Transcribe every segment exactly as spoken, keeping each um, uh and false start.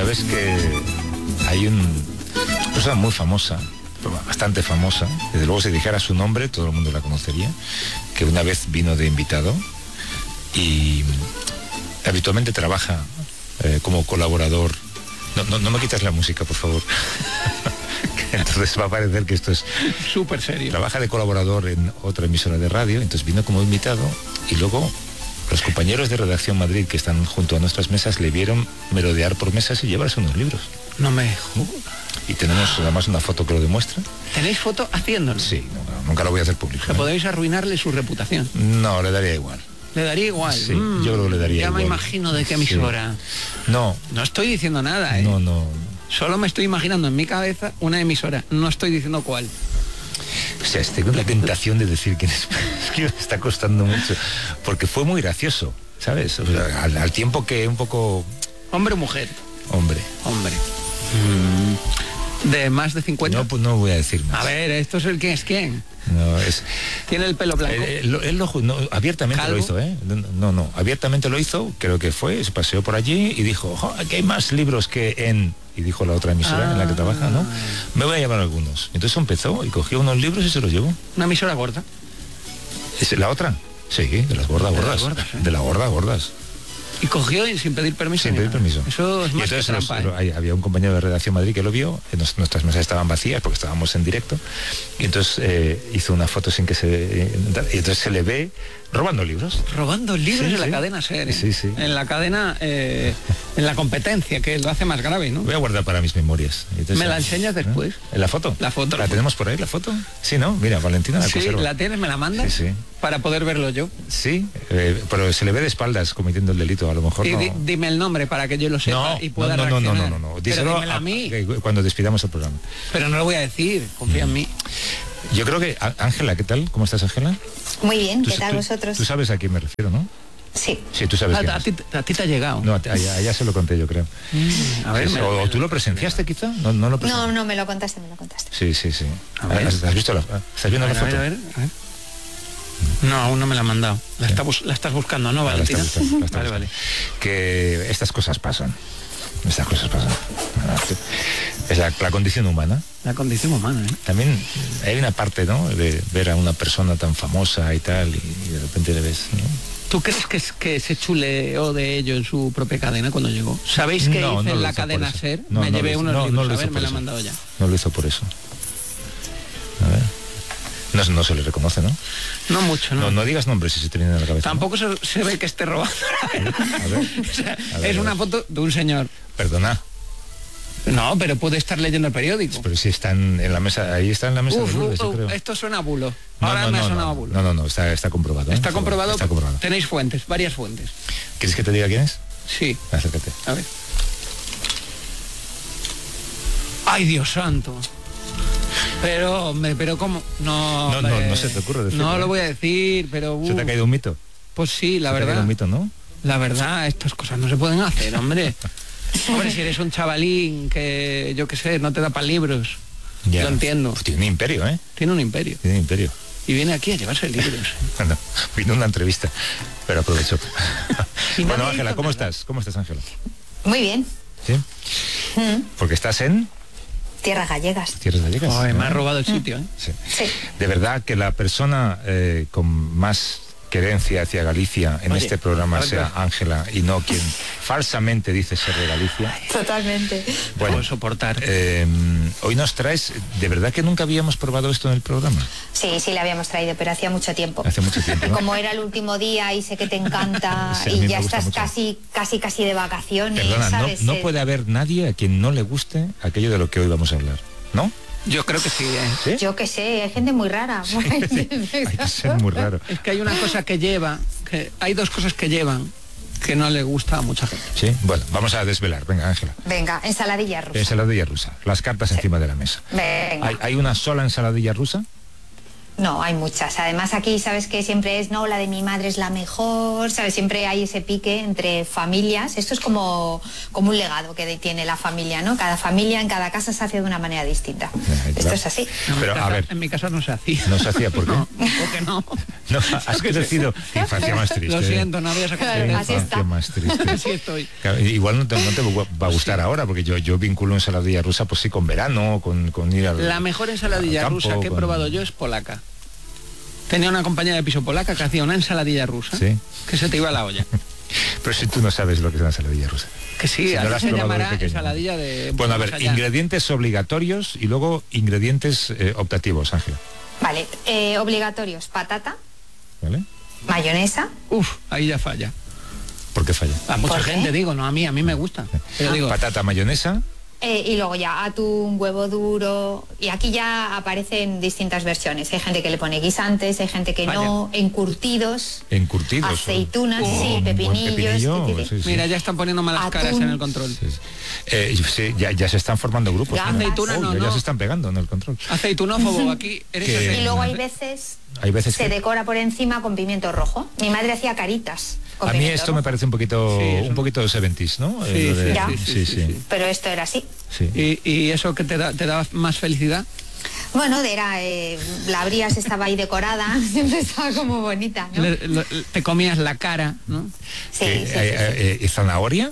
Sabes que hay un, una persona muy famosa, bastante famosa, desde luego si dijera su nombre todo el mundo la conocería, que una vez vino de invitado y habitualmente trabaja eh, como colaborador. No, no, no me quitas la música, por favor. Entonces va a parecer que esto es súper serio. Trabaja de colaborador en otra emisora de radio, entonces vino como invitado y luego los compañeros de Redacción Madrid que están junto a nuestras mesas le vieron merodear por mesas y llevarse unos libros. No me... Y tenemos además una foto que lo demuestra. ¿Tenéis foto haciéndolo? Sí, nunca, nunca lo voy a hacer público. ¿Que ¿eh? podéis arruinarle su reputación? No, le daría igual. ¿Le daría igual? Sí, mm, yo creo que le daría ya igual. Ya me imagino de qué emisora. Sí. No. No estoy diciendo nada, ¿eh? No, no. Solo me estoy imaginando en mi cabeza una emisora. No estoy diciendo cuál. O sea, tengo la tentación de decir quién es. Es que me está costando mucho. Porque fue muy gracioso, ¿sabes? O sea, al, al tiempo que un poco... ¿Hombre o mujer? Hombre. Hombre. Mm. ¿De más de cincuenta? No, pues no voy a decir más. A ver, esto es el quién es quién. No, es... ¿Tiene el pelo blanco? Eh, él, él lo, no, abiertamente ¿Calvo? Lo hizo, ¿eh? No, no, abiertamente lo hizo, creo que fue, se paseó por allí y dijo, oh, aquí hay más libros que en... Y dijo la otra emisora ah. en la que trabaja, ¿no? Me voy a llevar algunos. Entonces empezó y cogió unos libros y se los llevó. ¿Una emisora gorda? ¿Es la otra? Sí, de las gordas, gordas. De las gordas, ¿eh? De la gorda, gordas. Y cogió y sin pedir permiso. Sin pedir permiso. Eso es más y entonces que trampa, los, ¿eh? Había un compañero de Redacción Madrid que lo vio, nos, nuestras mesas estaban vacías porque estábamos en directo, y entonces eh, hizo una foto sin que se... Eh, y entonces se le ve robando libros. Robando libros sí, en sí. la cadena SER. ¿eh? Sí, sí. En la cadena, eh, en la competencia, que lo hace más grave, ¿no? Voy a guardar para mis memorias. Entonces, ¿me la enseñas después? ¿eh? ¿En la foto? La foto. ¿La la tenemos por ahí, la foto? Sí, ¿no? Mira, Valentina la Sí, conserva. ¿la tienes? ¿Me la mandas? Sí, sí. Para poder verlo yo. Sí, eh, pero se le ve de espaldas cometiendo el delito, a lo mejor y no... di, dime el nombre para que yo lo sepa no, y pueda no, no, no, reaccionar. no, no, no. Díselo a, a mí. a, cuando despidamos el programa. Pero no lo voy a decir, confía mm. en mí. Yo creo que, Ángela, ¿qué tal? ¿Cómo estás, Ángela? Muy bien, ¿qué tú, tal tú, vosotros? Tú sabes a quién me refiero, ¿no? Sí. Sí, tú sabes a, quién a, ti, a ti te ha llegado. No, a, a, a ella se lo conté, yo creo. Mm, a ver, sí, me, o, me, o tú lo presenciaste, quizá. No, no, lo no, no, me lo contaste, me lo contaste. Sí, sí, sí. A ver. ¿Has, has visto la, ¿Estás viendo a ver, la foto? A ver, a ver, a ver. No, aún no me la han mandado. La, sí. está bus la estás buscando, ¿no, Valentina? La está buscando, la está vale, buscando. vale. Que estas cosas pasan. Estas cosas pasan. Es la, la condición humana. La condición humana, ¿eh? También hay una parte, ¿no? De ver a una persona tan famosa y tal, y, y de repente le ves, ¿no? ¿Tú crees que, es, que se chuleó de ello en su propia cadena cuando llegó? ¿Sabéis que no, hice no en la cadena SER? No, me no llevé hizo, unos no, libros, no a ver, me la han mandado ya. No lo hizo por eso. A ver. No, no se le reconoce, ¿no? No mucho, ¿no? No, no digas nombres si se te viene a la cabeza. Tampoco ¿no? se, se ve que esté robando. A ver, o sea, a ver, es una foto de un señor. Perdona. No, pero puede estar leyendo el periódico. Pero si están en la mesa, ahí está en la mesa uf, de Lourdes, uf, yo creo. Esto suena a bulo. No, Ahora no, me no, ha sonado no, a bulo. No, no, no, está, está comprobado. ¿eh? Está comprobado. Está comprobado. Tenéis fuentes, varias fuentes. ¿Quieres que te diga quién es? Sí. Acércate. A ver. Ay, Dios santo. Pero, hombre, pero ¿cómo? No, no, no, no se te ocurre decirlo. No lo voy a decir, pero... Uh, ¿Se te ha caído un mito? Pues sí, la ¿Se verdad. te ha caído un mito, ¿no? La verdad, estas cosas no se pueden hacer, hombre. Hombre, si eres un chavalín que, yo qué sé, no te da para libros. Ya. Lo entiendo. Pues tiene un imperio, ¿eh? Tiene un imperio. Tiene un imperio. Y viene aquí a llevarse libros. No, vino una entrevista, pero aprovechó. Bueno, Ángela, ¿cómo estás? ¿Cómo estás, Ángela? Muy bien. ¿Sí? Mm. Porque estás en... Tierras gallegas. Tierras gallegas. Oh, me ha robado el sitio, ¿eh? Sí. Sí. De verdad que la persona eh, con más querencia hacia Galicia en Oye, este programa sea Ángela y no quien falsamente dice ser de Galicia. Totalmente. Bueno, puedo soportar. Eh, hoy nos traes, de verdad que nunca habíamos probado esto en el programa. Sí, sí, le habíamos traído, pero hacía mucho tiempo. Hace mucho tiempo, ¿no? Como era el último día y sé que te encanta sí, y ya estás mucho. casi, casi, casi de vacaciones. Perdona, ¿sabes? no, no puede haber nadie a quien no le guste aquello de lo que hoy vamos a hablar, ¿no? Yo creo que sí, ¿eh? ¿Sí? Yo que sé, hay gente muy rara. Sí, sí. Hay que ser muy raro. Es que hay una cosa que lleva, que hay dos cosas que llevan que no le gusta a mucha gente. Sí, bueno, vamos a desvelar. Venga, Ángela. Venga, ensaladilla rusa. Ensaladilla rusa. Las cartas sí. encima de la mesa. Venga. ¿Hay, ¿Hay una sola ensaladilla rusa? No, hay muchas. Además aquí, sabes que siempre es, no, la de mi madre es la mejor, sabes, siempre hay ese pique entre familias. Esto es como, como un legado que tiene la familia, ¿no? Cada familia en cada casa se hace de una manera distinta. Eh, Esto es así. Pero, a ver, en mi casa no se hacía. No se hacía, ¿por qué? No, ¿por qué no? No, has crecido. Infancia más triste. Lo siento, no había sacado claro, así está. Más triste. Así estoy. Claro, igual no te, no te va a gustar sí. ahora, porque yo, yo vinculo ensaladilla rusa, pues sí, con verano, con, con ir al La mejor ensaladilla campo, rusa que he con... probado yo es polaca. Tenía una compañera de piso polaca que hacía una ensaladilla rusa, ¿sí? Que se te iba a la olla. Pero si tú no sabes lo que es una ensaladilla rusa. Que sí, si no se llamará de ensaladilla de... Bueno, a ver, allá. Ingredientes obligatorios y luego ingredientes eh, optativos, Ángela. Vale, eh, obligatorios, patata. Vale. Mayonesa. Uf, ahí ya falla. ¿Por qué falla? A mucha gente, digo, no a mí, a mí me gusta. Pero digo, patata, mayonesa. Eh, y luego ya atún, huevo duro, y aquí ya aparecen distintas versiones. Hay gente que le pone guisantes, hay gente que Vaya. no, encurtidos, encurtidos, aceitunas, oh, sí, pepinillos. Pepinillo, sí, sí. Mira, ya están poniendo malas atún. Caras en el control. Sí, sí. Eh, sí, ya, ya se están formando grupos. Ya, aceituna no, ya, no. ya se están pegando en el control. Aceitunófobo, aquí eres que... Y luego hay veces, hay veces se que... decora por encima con pimiento rojo. Mi madre hacía caritas. A mí esto rojo. me parece un poquito sí, un poquito de seventies, ¿no? Sí, eh, de... sí, sí, sí, sí, sí. Pero esto era así. Sí. ¿Y, ¿Y eso que te da, te da más felicidad? Bueno, era, eh, la abrías, estaba ahí decorada, siempre estaba como bonita, ¿no? Le, le, te comías la cara, ¿no? Sí, eh, sí, eh, sí, eh, sí. ¿Zanahoria?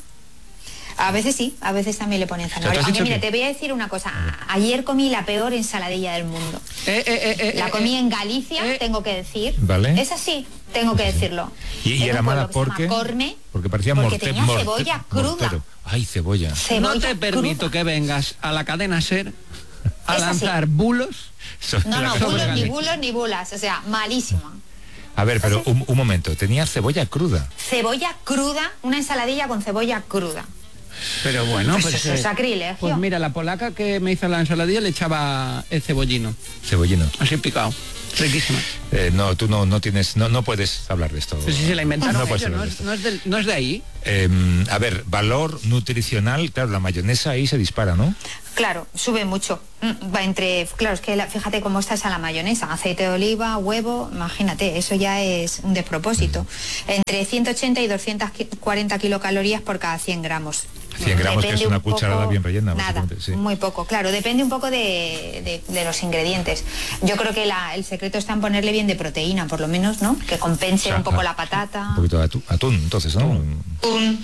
A veces sí, a veces también le ponen zanahoria. Aunque mira, que... te voy a decir una cosa. Ayer comí la peor ensaladilla del mundo. Eh, eh, eh, la comí eh, en Galicia, eh, tengo que decir. ¿Vale? Es así, tengo que decirlo. Y, y era mala porque... Corme, porque parecía porque morte, tenía morte, cebolla mortero. cruda. Ay, cebolla. cebolla no te permito cruda. que vengas a la cadena SER a es lanzar así. bulos. No, no, bulos, ni bulos, ni bulas. O sea, malísima. A ver, pero un, un momento, tenía cebolla cruda. Cebolla cruda, una ensaladilla con cebolla cruda. Pero bueno, pues, pues eso es sacrilegio. Pues mira, la polaca que me hizo la ensaladilla le echaba el cebollino. Cebollino. Así picado. Riquísima. Eh, no, tú no, no tienes, no, no puedes hablar de esto. Pues si se la inventaron, no, ellos, no, es, no, es de, no es de ahí. Eh, a ver, valor nutricional, claro, la mayonesa ahí se dispara, ¿no? Claro, sube mucho. Va entre, claro, es que la, fíjate cómo está esa la mayonesa, aceite de oliva, huevo, imagínate, eso ya es un despropósito. Entre ciento ochenta y doscientas cuarenta kilocalorías por cada cien gramos. cien gramos, depende que es una un cucharada poco, bien rellena. Nada, sí. muy poco, claro, depende un poco de, de, de los ingredientes. Yo creo que la, el secreto está en ponerle bien de proteína, por lo menos, ¿no? Que compense o sea, un poco a, la patata. Un poquito de atún, atún entonces, ¿no? Atún.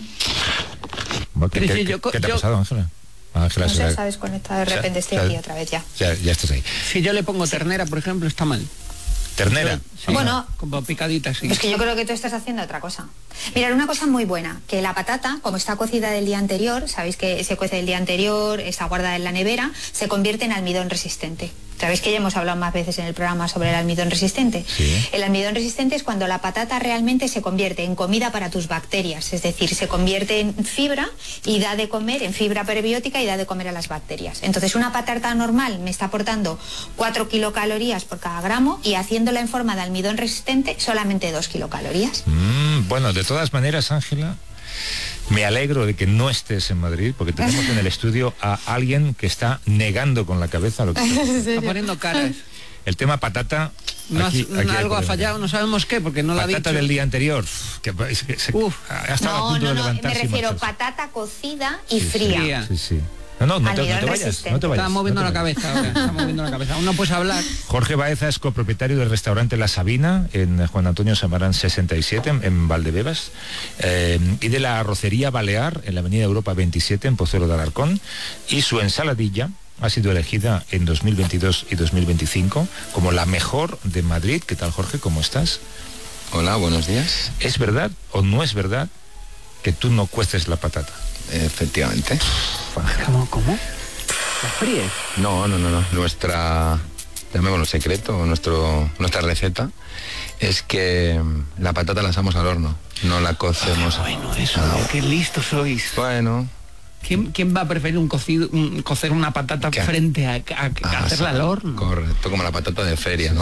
¿Qué, qué, qué, ¿qué te ha pasado, Ángela? Ángela, no sé, la... sabes conectada, de repente estoy aquí otra vez ya. Ya, ya estás ahí. Si yo le pongo ternera, por ejemplo, está mal. ¿Ternera? Sí, bueno, como picadita, sí. Es que yo creo que tú estás haciendo otra cosa. Mirad, una cosa muy buena, que la patata, como está cocida del día anterior, sabéis que se cuece el día anterior, está guardada en la nevera, se convierte en almidón resistente. Sabéis que ya hemos hablado más veces en el programa sobre el almidón resistente. Sí. El almidón resistente es cuando la patata realmente se convierte en comida para tus bacterias, es decir, se convierte en fibra y da de comer, en fibra prebiótica y da de comer a las bacterias. Entonces una patata normal me está aportando cuatro kilocalorías por cada gramo y haciéndola en forma de almidón resistente solamente dos kilocalorías. Mm, bueno, de todas maneras, Ángela, me alegro de que no estés en Madrid, porque tenemos en el estudio a alguien que está negando con la cabeza lo que está poniendo caras. El tema patata. No aquí, has, aquí algo ha fallado, no sabemos qué, porque no la ha dicho. Patata del día anterior, que, que se, ha estado no, a punto no, de no, levantarse. Me refiero a patata cocida y sí, fría. Sí, sí. No, no, no te, no te vayas, no te vayas. Está moviendo no la vayas. cabeza ahora, está moviendo la cabeza. Aún no puedes hablar. Jorge Baeza es copropietario del restaurante La Sabina en Juan Antonio Samarán sesenta y siete en Valdebebas eh, y de la Arrocería Balear en la Avenida Europa veintisiete en Pozuelo de Alarcón, y su ensaladilla ha sido elegida en dos mil veintidós y dos mil veinticinco como la mejor de Madrid. ¿Qué tal, Jorge? ¿Cómo estás? Hola, buenos días. ¿Es verdad o no es verdad que tú no cueces la patata? Efectivamente. ¿Cómo? ¿Cómo? ¿La fríes? No, no, no, no. Nuestra, llamémoslo secreto, nuestro, nuestra receta es que la patata la asamos al horno, no la cocemos. Oh, bueno, eso, ah, qué listos sois. Bueno. ¿Quién, ¿Quién va a preferir un cocido, un, cocer una patata ¿Qué? frente a, a, a ah, hacerla al horno? Correcto, como la patata de feria, ¿no?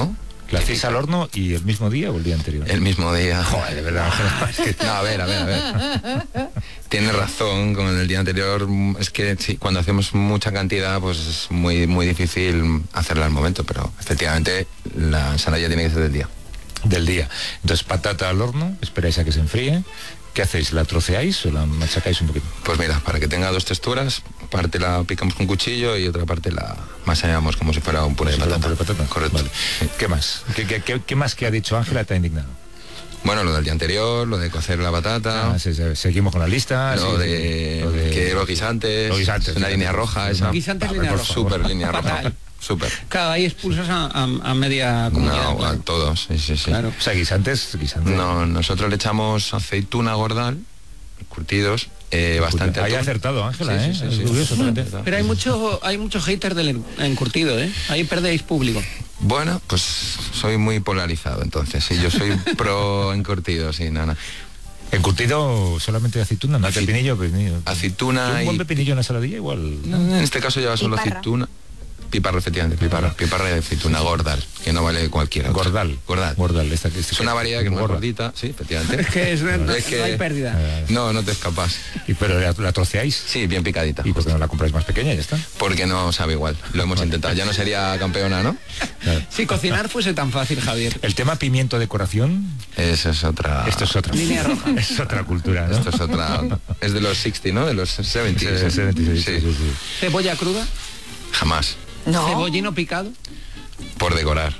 ¿La hacéis al horno y el mismo día o el día anterior? El mismo día. Joder, de verdad, Ángela, es que... No, a ver, a ver, a ver. Tienes razón, con el día anterior, es que sí, cuando hacemos mucha cantidad, pues es muy, muy difícil hacerla al momento, pero efectivamente la ensalada tiene que ser del día. Del día. Entonces, patata al horno, esperáis a que se enfríe. ¿Qué hacéis? ¿La troceáis o la machacáis un poquito? Pues mira, para que tenga dos texturas, parte la picamos con cuchillo y otra parte la masallamos como si fuera un puré de patata. Un puré de patata. Correcto. Vale. ¿Qué más? ¿Qué, qué, qué, qué más que ha dicho Ángela te ha indignado? Bueno, lo del día anterior, lo de cocer la patata. Ah, sí, sí, seguimos con la lista. Lo, sí, de, lo de... Que los guisantes. Los guisantes. Una línea roja, esa. Guisantes, Ah, línea por roja. Súper línea roja. Fatal. Súper. Claro, ahí expulsas a, a, a media comunidad. No, claro. a todos, sí, sí, sí. Claro. O sea, guisantes, guisantes. No, nosotros le echamos aceituna gordal, curtidos, eh, bastante. Ahí atún. ha acertado, Ángela, Sí, ¿eh? sí, sí, Es sí. curioso, fíjate. Pero hay mucho, hay mucho hater del en- encurtido, ¿eh? Ahí perdéis público. Bueno, pues soy muy polarizado, entonces, sí, yo soy pro encurtido, sí, nada. Encurtido solamente de aceituna, no Aci- pepinillo, pepinillo. Aceituna Un buen y... pepinillo en la saladilla igual. En este caso lleva solo Piparra. aceituna. Piparra, efectivamente, piparra. Piparra de aceituna, gordal, que no vale cualquiera. otra. Gordal. Gordal. Gordal. Esta, esta, Es una variedad que es más gorda. gordita, sí, efectivamente. Es que es, no, Es que- no hay pérdida. No, no te escapas. Y, pero la, la troceáis. Sí, bien picadita. ¿Y por qué no la compráis más pequeña? Ya está. Porque no sabe igual. Lo hemos intentado. Ya no sería campeona, ¿no? Claro. Si cocinar fuese tan fácil, Javier. El tema pimiento decoración, Eso es otra... esto es otra. Línea roja. Es otra cultura, ¿no? Esto es otra... Es de los sesenta, ¿no? De los setenta. Sí, sí, setenta y seis, Sí. sí, sí, sí. Cebolla cruda, Jamás. No. cebollino picado Por decorar.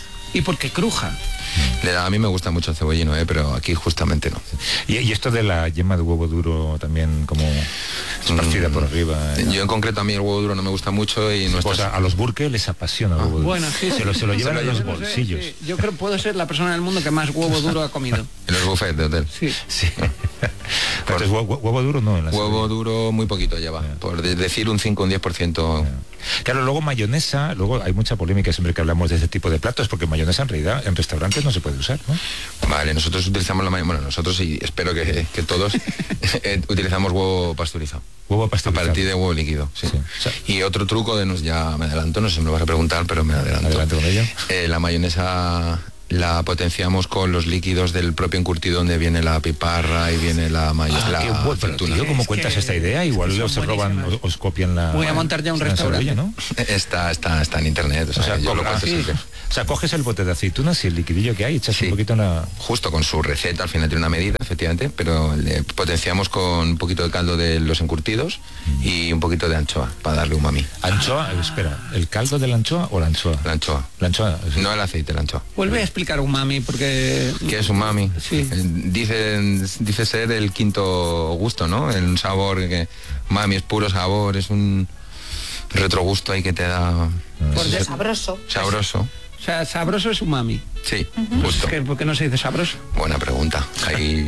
y porque cruja. Le da- A mí me gusta mucho el cebollino, ¿eh? Pero aquí justamente no. Y, y esto de la yema de huevo duro también como esparcida Mm. por arriba. ¿eh? Yo en concreto a mí el huevo duro no me gusta mucho y O nuestras... sea, a los burke les apasiona el huevo duro. Bueno, sí, se lo, se lo llevan Se en lo los Yo no sé, bolsillos. sí. Yo creo que puedo ser la persona del mundo que más huevo duro ha comido. En los buffets de hotel. Sí. Sí. Entonces, huevo, huevo duro no en la Huevo saladilla. duro muy poquito lleva. Por de- decir un cinco, un diez por ciento. Claro, luego mayonesa, luego hay mucha polémica siempre que hablamos de este tipo de platos, porque mayonesa en realidad en restaurantes no se puede usar, ¿no? Vale, nosotros utilizamos la mayonesa. Bueno, nosotros y espero que, que todos eh, utilizamos huevo pasteurizado. Huevo A pasteurizado. partir de huevo líquido, sí. Sí. O sea, Y otro truco de nos, ya me adelanto, no sé si me lo vas a preguntar, pero me adelanto. Adelante con ello. Eh, la mayonesa la potenciamos con los líquidos del propio encurtido donde viene la piparra y viene la mayonesa. Ah, la qué bueno, pero, aceituna. tío, ¿cómo Es cuentas que esta idea? Igual son os roban, os, buenísimas. os copian la... Voy a montar ya un la restaurante. saladilla, ¿no? Está, está, está en internet, o sea, O sea, yo co- lo cuento ah, sí. siempre. O sea, coges el bote de aceitunas y el liquidillo que hay, echas Sí. un poquito en la... Justo con su receta, al final tiene una medida, efectivamente, pero le potenciamos con un poquito de caldo de los encurtidos y un poquito de anchoa para darle umami. Anchoa, eh, espera, ¿el caldo de la anchoa o la anchoa? La anchoa. La anchoa. sí. No el aceite, la anchoa. Vuelve a explicar umami porque... ¿Qué es umami? Sí. Eh, Dicen, dice ser el quinto gusto, ¿no? El sabor que... Umami es puro sabor, es un retrogusto ahí que te da... Por es de- Sabroso. sabroso. O sea, sabroso es umami. Sí, justo. ¿Qué- ¿Por qué no se dice sabroso? Buena pregunta. Ahí...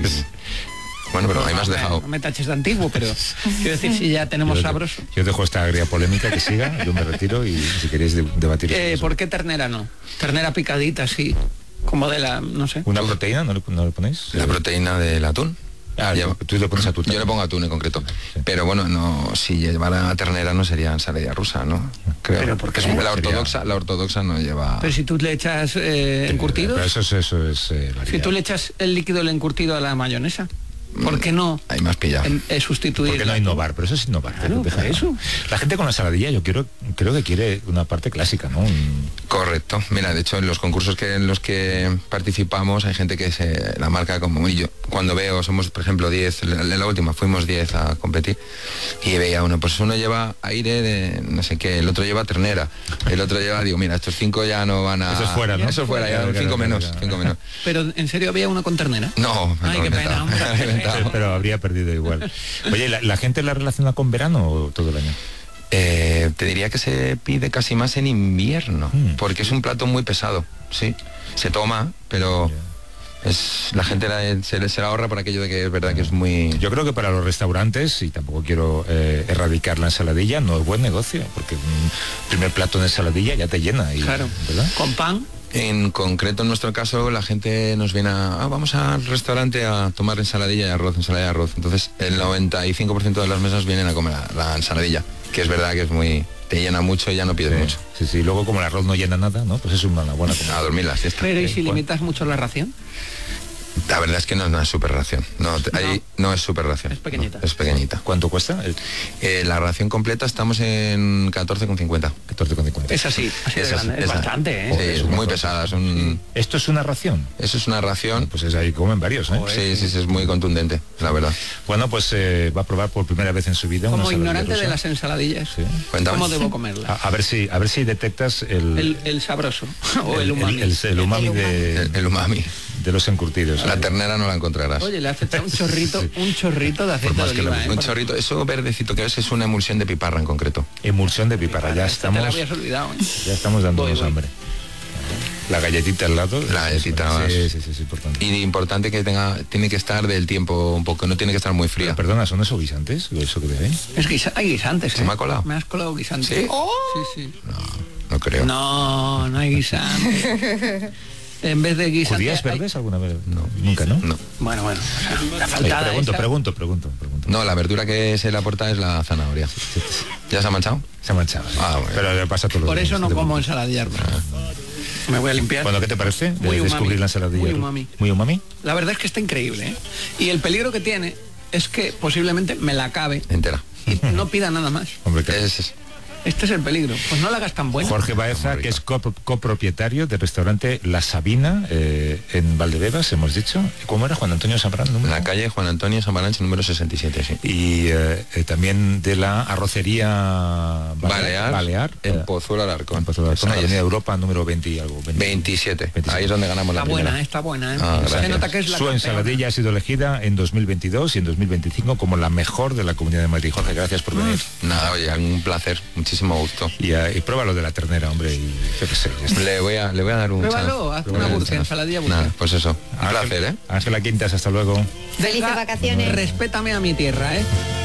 Bueno, pero ahí me has dejado... No me taches de antiguo, pero quiero decir, si ya tenemos Yo- sabroso. Yo dejo esta agria polémica que siga, yo me retiro y si queréis de- debatir... sobre Eh, eso. ¿Por qué ternera no? Ternera picadita, sí. Como de la, no sé. ¿Una proteína no le, no le ponéis? La proteína del atún. Ah, Lleva- tú le pones atún. Yo le pongo atún en concreto. Pero bueno, no, si llevara ternera no sería ensalada rusa, ¿no? Creo. ¿Pero por qué? Es un- la ortodoxa, la ortodoxa no lleva. Pero si tú le echas eh, encurtido, Pero eso es... Eso es eh, si variedad. tú le echas el líquido del encurtido a la mayonesa, ¿por qué no Ahí me has pillado. en- eh, sustituir? ¿Por qué no innovar? Pero eso es innovar. Claro, Deja- por eso. La gente con la saladilla yo quiero, creo que quiere una parte clásica, ¿no? Un- Correcto. Mira, de hecho en los concursos que en los que participamos hay gente que se la marca como y yo. Cuando veo, somos por ejemplo diez, en la última fuimos diez a competir y veía uno, pues uno lleva aire de no sé qué, el otro lleva ternera, el otro lleva, digo, mira, estos cinco ya no van a... Eso es fuera, ¿no? Eso es fuera, ya Claro, cinco claro, menos, claro, cinco claro. menos. Pero en serio había uno con ternera. No, me Ay, lo he qué pena, inventado, hombre. me lo he inventado. pero, pero habría perdido igual. Oye, ¿la, la gente la relaciona con verano o todo el año? Eh, te diría que se pide casi más en invierno, Mm. porque es un plato muy pesado, sí. Se toma, pero es la gente la- se, le- se la ahorra por aquello de que es verdad que es muy... Yo creo que para los restaurantes, y tampoco quiero eh, erradicar la ensaladilla, no es buen negocio, porque un primer plato de ensaladilla ya te llena. Y, Claro. ¿verdad? Con pan. En concreto, en nuestro caso, la gente nos viene a... "Ah, vamos al restaurante a tomar ensaladilla y arroz, ensaladilla y arroz. Entonces, el noventa y cinco por ciento de las mesas vienen a comer la, la ensaladilla. que es verdad que es muy... te llena mucho y ya no pides sí, mucho. Sí, sí, luego como el arroz no llena nada, ¿no? Pues es una buena comida. A dormir la siesta. Pero ¿y si ¿cuál? limitas mucho la ración? La verdad es que no, no es súper ración. No, te- ahí no es súper ración. Es pequeñita. No, es pequeñita. ¿Cuánto cuesta? El Eh, la ración completa estamos en catorce con cincuenta. catorce con cincuenta. Es así, así de Esa es- grande. Es esa- bastante, ¿eh? Sí, es muy pesada. Es un, ¿Esto es una ración? eso es una ración. Pues es ahí comen varios, ¿eh? Sí, sí, sí, es muy contundente, la verdad. Bueno, pues eh, va a probar por primera vez en su vida una Como ensaladilla ignorante de rusa. las ensaladillas, Sí. Cuéntame. ¿cómo debo comerla? A, a ver si a ver si detectas el El, el sabroso o el umami. el, el umami El de, El, el umami. de los encurtidos. La ternera no la encontrarás. Oye, le has echado un chorrito, un chorrito de aceite más de que la- oliva, ¿eh? Un chorrito, eso verdecito que es es una emulsión de piparra en concreto. Emulsión de piparra, ya Esta te la estamos habías olvidado, ¿eh? ya estamos dándonos Voy, voy. hambre. La galletita al lado. La galletita Sí, más. sí, sí, sí, importante. Y importante que tenga, tiene que estar del tiempo un poco, no tiene que estar muy fría. Pero, perdona, ¿son esos guisantes? ¿Eso que veis? Es guisa- hay guisantes, ¿Se ¿eh? me ha colado? Me has colado guisantes. ¿Sí? Sí, sí. No creo. No, no hay guisantes. En vez de guisantes... ¿Judías hay- verdes alguna vez? No, nunca, ¿no? No. Bueno, bueno. o sea, la Oye, faltada pregunto, esa- pregunto, pregunto, pregunto. No, la verdura que se le aporta es la zanahoria. ¿Ya se ha manchado? Se ha manchado. sí. Ah, bueno. Pero le pasa a todos los Por eso días, no te como preocupes. ensaladillas. Me voy a limpiar. Bueno, ¿qué te parece? De Muy umami. descubrir la ensaladilla. Muy rusa? umami. Muy umami. La verdad es que está increíble, ¿eh? Y el peligro que tiene es que posiblemente me la acabe Entera. y no pida nada más. Hombre, que Es, es- Este es el peligro. Pues no la hagas tan buena. Jorge Baeza, Muy que rico. es cop- copropietario del restaurante La Sabina eh, en Valdebebas, hemos dicho. ¿Cómo era? Juan Antonio Zambrano. en número? la calle Juan Antonio Samaranch, número sesenta y siete, sí. Y eh, eh, también de la arrocería Balear, Balear en eh, Pozuelo Alarcón. en Pozuelo de Alarcón, Esa es. Avenida Europa número veinte y algo. veinte. veintisiete. veintisiete. Ahí es donde ganamos Está la primera. buena, está buena, ¿eh? Ah, Se gracias. nota que es la Su campeona. ensaladilla ha sido elegida en dos mil veintidós y en dos mil veinticinco como la mejor de la Comunidad de Madrid. Jorge, gracias por venir. Nada, oye, un placer, muchísimo gusto. Y, eh, y prueba lo de la ternera, hombre, y yo qué sé. ya está. Le voy a, le voy a dar un Pruébalo, chance. haz Le voy una a dar un burger, chance. ensaladilla burger. Nada, pues eso, un Ángel- placer, ¿eh? Ángela Quintas, hasta luego. Felices Venga, vacaciones. Respétame a mi tierra, ¿eh?